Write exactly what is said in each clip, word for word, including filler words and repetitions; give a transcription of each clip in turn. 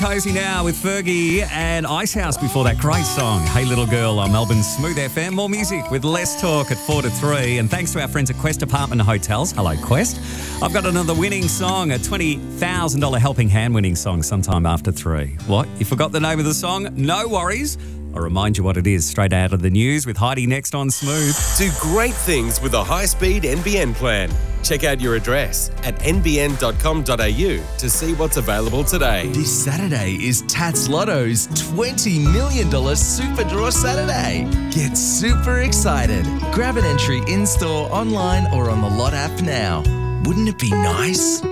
Cozy now with Fergie and Icehouse before that great song, Hey Little Girl on Melbourne's Smooth F M. More music with less talk at four to three. And thanks to our friends at Quest Apartment Hotels. Hello, Quest. I've got another winning song, a twenty thousand dollars Helping Hand winning song sometime after three. What? You forgot the name of the song? No worries. I'll remind you what it is straight out of the news with Heidi next on Smooth. Do great things with a high-speed N B N plan. Check out your address at n b n dot com dot a u to see what's available today. This Saturday is Tats Lotto's twenty million dollars Super Draw Saturday. Get super excited. Grab an entry in-store, online or on the Lot app now. Wouldn't it be nice?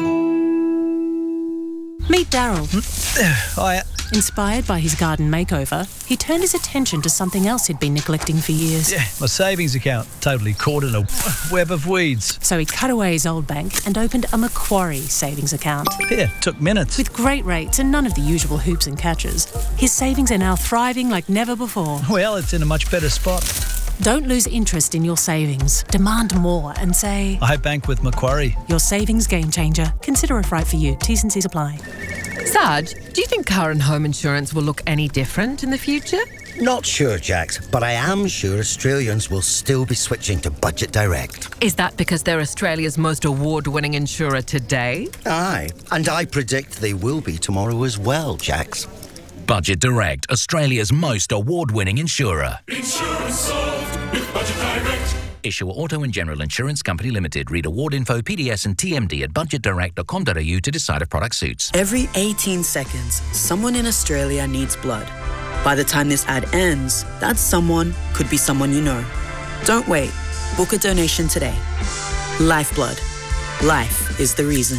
Meet Daryl. Hiya. Inspired by his garden makeover, he turned his attention to something else he'd been neglecting for years. Yeah, my savings account, totally caught in a web of weeds. So he cut away his old bank and opened a Macquarie savings account. Yeah, took minutes. With great rates and none of the usual hoops and catches, his savings are now thriving like never before. Well, it's in a much better spot. Don't lose interest in your savings. Demand more and say, I bank with Macquarie. Your savings game changer. Consider it right for you. T's and C's apply. Sarge, do you think car and home insurance will look any different in the future? Not sure, Jax, but I am sure Australians will still be switching to Budget Direct. Is that because they're Australia's most award-winning insurer today? Aye, and I predict they will be tomorrow as well, Jax. Budget Direct, Australia's most award-winning insurer. Insurance solved with Budget Direct. Issuer Auto and General Insurance Company Limited. Read award info, P D S and T M D at budget direct dot com dot a u to decide if product suits. Every eighteen seconds, someone in Australia needs blood. By the time this ad ends, that someone could be someone you know. Don't wait. Book a donation today. Lifeblood. Life is the reason.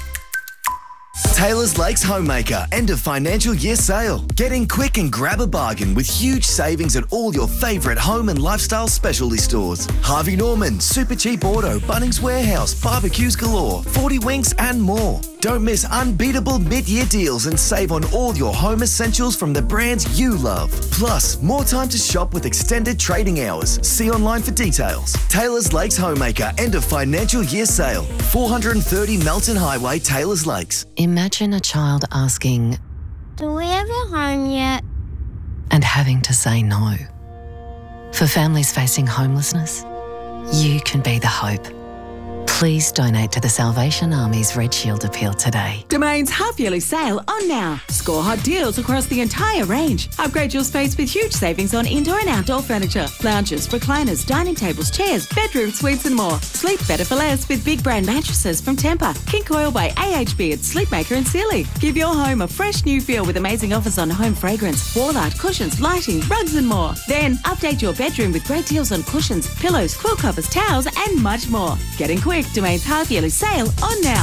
Taylor's Lakes Homemaker end of financial year sale. Get in quick and grab a bargain with huge savings at all your favourite home and lifestyle specialty stores. Harvey Norman, Super Cheap Auto, Bunnings Warehouse, barbecues galore, forty Winks and more. Don't miss unbeatable mid-year deals and save on all your home essentials from the brands you love. Plus, more time to shop with extended trading hours. See online for details. Taylor's Lakes Homemaker end of financial year sale. four thirty Melton Highway, Taylor's Lakes. Imagine a child asking, "Do we have a home yet?" and having to say no. For families facing homelessness, you can be the hope. Please donate to the Salvation Army's Red Shield appeal today. Domain's half-yearly sale on now. Score hot deals across the entire range. Upgrade your space with huge savings on indoor and outdoor furniture, lounges, recliners, dining tables, chairs, bedroom suites and more. Sleep better for less with big brand mattresses from Tempur, King Coil by A H B at Sleepmaker and Sealy. Give your home a fresh new feel with amazing offers on home fragrance, wall art, cushions, lighting, rugs and more. Then update your bedroom with great deals on cushions, pillows, quilt covers, towels and much more. Getting quick. Domain's half-yearly sale on now.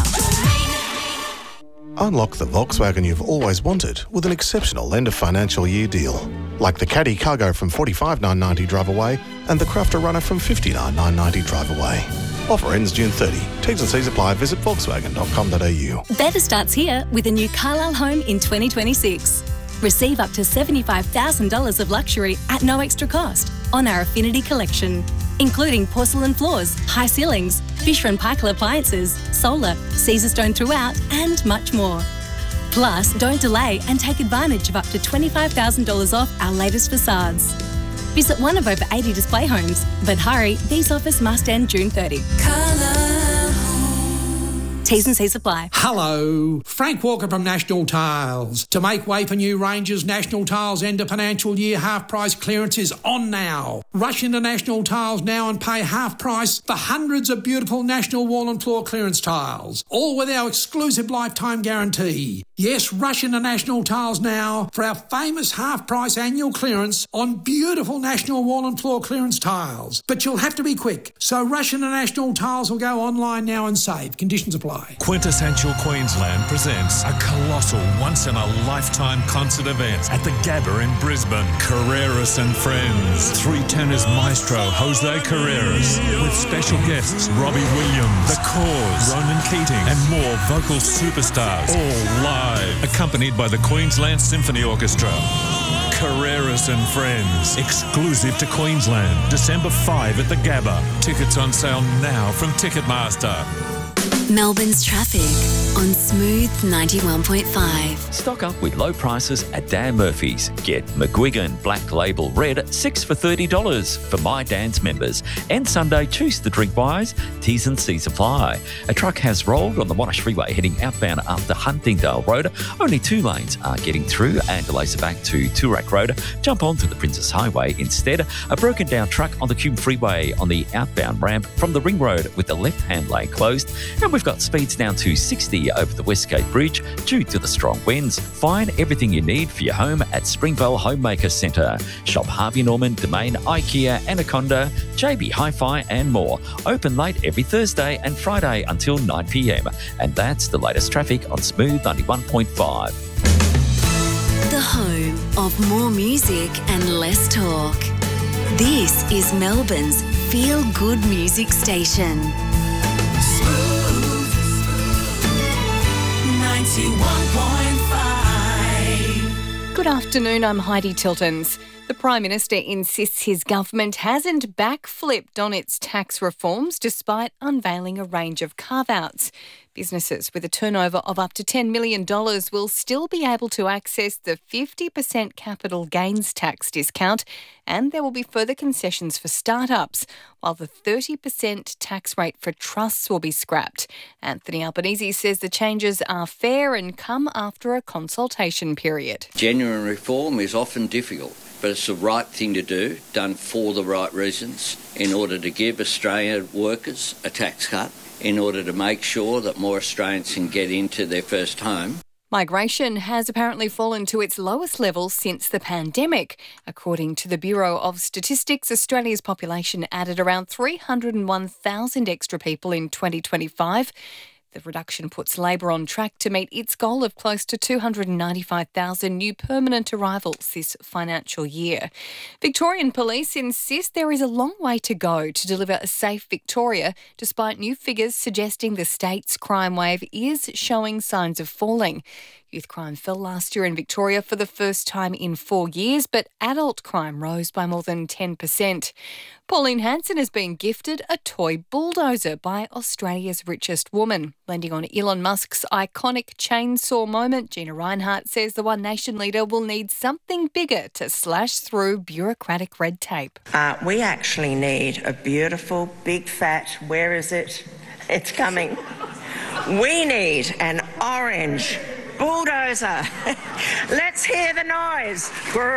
Unlock the Volkswagen you've always wanted with an exceptional end of financial year deal. Like the Caddy Cargo from forty-five thousand nine hundred ninety drive away and the Crafter Runner from fifty-nine thousand nine hundred ninety drive away. Offer ends June thirtieth. T's and C's apply. Visit volkswagen dot com dot a u. Better starts here with a new Carlisle home in twenty twenty-six. Receive up to seventy-five thousand dollars of luxury at no extra cost on our Affinity collection, including porcelain floors, high ceilings, Fisher and Paykel appliances, solar, Caesar stone throughout, and much more. Plus, don't delay and take advantage of up to twenty-five thousand dollars off our latest facades. Visit one of over eighty display homes, but hurry, these offers must end June thirtieth. T's and C's apply. Hello, Frank Walker from National Tiles. To make way for new ranges, National Tiles end of financial year half price clearance is on now. Rush into National Tiles now and pay half price for hundreds of beautiful National wall and floor clearance tiles, all with our exclusive lifetime guarantee. Yes, rush into National Tiles now for our famous half price annual clearance on beautiful National wall and floor clearance tiles. But you'll have to be quick, so rush into National Tiles or go online now and save. Conditions apply. Quintessential Queensland presents a colossal once-in-a-lifetime concert event at the Gabba in Brisbane. Carreras and Friends. Three tenors maestro Jose Carreras with special guests Robbie Williams, The Cause, Ronan Keating and more vocal superstars, all live, accompanied by the Queensland Symphony Orchestra. Carreras and Friends, exclusive to Queensland, December fifth at the Gabba. Tickets on sale now from Ticketmaster. Melbourne's traffic on Smooth ninety-one point five. Stock up with low prices at Dan Murphy's. Get McGuigan Black Label Red, six for thirty dollars for My Dan's members. And Sunday, choose the drink buys. T's and C's apply. A truck has rolled on the Monash Freeway heading outbound after Huntingdale Road. Only two lanes are getting through and delays are back to Toorak Road. Jump onto the Princess Highway instead. A broken down truck on the Cume Freeway on the outbound ramp from the Ring Road with the left-hand lane closed. And we've got speeds down to sixty over the Westgate Bridge due to the strong winds. Find everything you need for your home at Springvale Homemaker Centre. Shop Harvey Norman, Domain, IKEA, Anaconda, J B Hi-Fi and more. Open late every Thursday and Friday until nine p.m. And that's the latest traffic on Smooth ninety-one point five. The home of more music and less talk. This is Melbourne's feel-good music station. ninety-one point five. Good afternoon, I'm Heidi Tiltons. The Prime Minister insists his government hasn't backflipped on its tax reforms despite unveiling a range of carve-outs. Businesses with a turnover of up to ten million dollars will still be able to access the fifty percent capital gains tax discount, and there will be further concessions for startups, while the thirty percent tax rate for trusts will be scrapped. Anthony Albanese says the changes are fair and come after a consultation period. Genuine reform is often difficult, but it's the right thing to do, done for the right reasons, in order to give Australian workers a tax cut, in order to make sure that more Australians can get into their first home. Migration has apparently fallen to its lowest level since the pandemic. According to the Bureau of Statistics, Australia's population added around three hundred one thousand extra people in twenty twenty-five. The reduction puts Labor on track to meet its goal of close to two hundred ninety-five thousand new permanent arrivals this financial year. Victorian police insist there is a long way to go to deliver a safe Victoria, despite new figures suggesting the state's crime wave is showing signs of falling. Youth crime fell last year in Victoria for the first time in four years, but adult crime rose by more than ten percent. Pauline Hanson has been gifted a toy bulldozer by Australia's richest woman. Landing on Elon Musk's iconic chainsaw moment, Gina Rinehart says the One Nation leader will need something bigger to slash through bureaucratic red tape. Uh, we actually need a beautiful, big, fat, where is it? It's coming. We need an orange bulldozer. Let's hear the noise.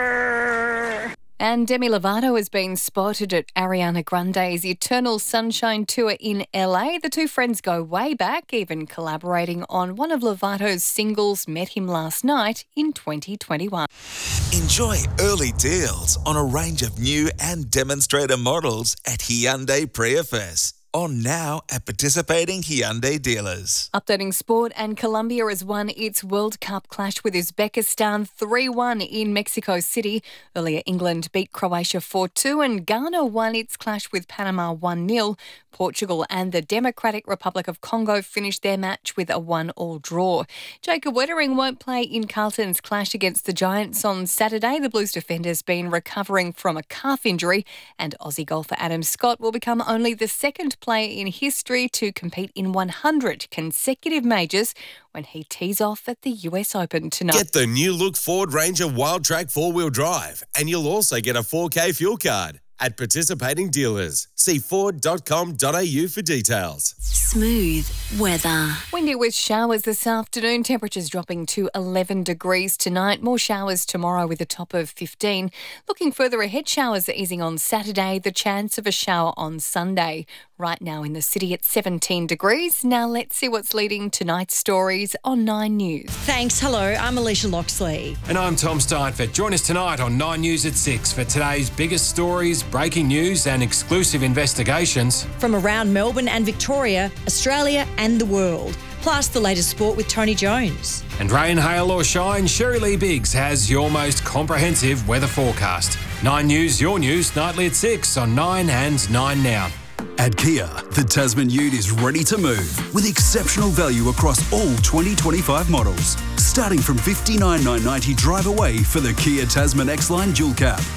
Grrr. And Demi Lovato has been spotted at Ariana Grande's Eternal Sunshine Tour in L A. The two friends go way back, even collaborating on one of Lovato's singles, Met Him Last Night, in twenty twenty-one. Enjoy early deals on a range of new and demonstrator models at Hyundai Priefest. On now at participating Hyundai dealers. Updating sport, and Colombia has won its World Cup clash with Uzbekistan three one in Mexico City. Earlier, England beat Croatia four two and Ghana won its clash with Panama one nil. Portugal and the Democratic Republic of Congo finished their match with a one all draw. Jacob Wettering won't play in Carlton's clash against the Giants on Saturday. The Blues defender's been recovering from a calf injury, and Aussie golfer Adam Scott will become only the second player in history to compete in one hundred consecutive majors when he tees off at the U S Open tonight. Get the new look Ford Ranger Wildtrak four-wheel drive, and you'll also get a four K fuel card at participating dealers. See ford dot com dot a u for details. Smooth weather. Windy with showers this afternoon. Temperatures dropping to eleven degrees tonight. More showers tomorrow with a top of fifteen. Looking further ahead, showers are easing on Saturday. The chance of a shower on Sunday. Right now in the city at seventeen degrees. Now let's see what's leading tonight's stories on Nine News. Thanks. Hello, I'm Alicia Loxley. And I'm Tom Steinfeld. Join us tonight on Nine News at six for today's biggest stories, breaking news and exclusive investigations. From around Melbourne and Victoria, Australia and the world. Plus the latest sport with Tony Jones. And rain, hail or shine, Sherry Lee Biggs has your most comprehensive weather forecast. Nine News, your news, nightly at six on Nine and Nine Now. At Kia, the Tasman Ute is ready to move with exceptional value across all twenty twenty-five models. Starting from fifty-nine thousand nine hundred ninety drive away for the Kia Tasman X-Line Dual Cab.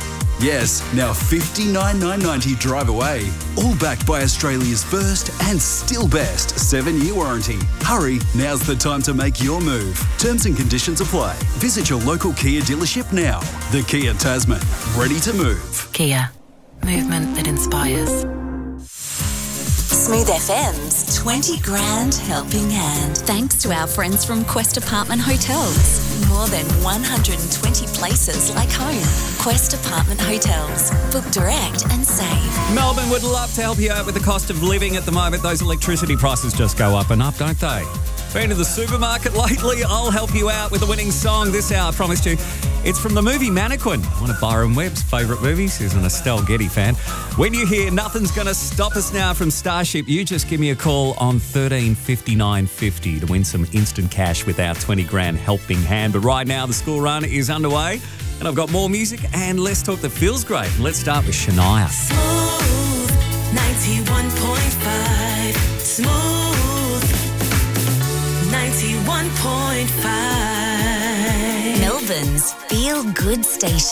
Yes, now fifty-nine thousand nine hundred ninety drive away. All backed by Australia's first and still best seven-year warranty. Hurry, now's the time to make your move. Terms and conditions apply. Visit your local Kia dealership now. The Kia Tasman, ready to move. Kia, movement that inspires. Smooth F M's twenty grand helping hand. Thanks to our friends from Quest Apartment Hotels. More than one hundred twenty places like home. Quest Apartment Hotels. Book direct and save. Melbourne would love to help you out with the cost of living at the moment. Those electricity prices just go up and up, don't they? Been to the supermarket lately? I'll help you out with the winning song this hour, I promised you. It's from the movie Mannequin, one of Byron Webb's favourite movies. He's an Estelle Getty fan. When you hear Nothing's Gonna Stop Us Now from Starship, you just give me a call on thirteen fifty-nine fifty to win some instant cash with our twenty grand helping hand. But right now, the school run is underway, and I've got more music and less talk that feels great. Let's start with Shania. Smooth ninety-one point five. Smooth ninety-one point five. Melbourne's Feel Good Station.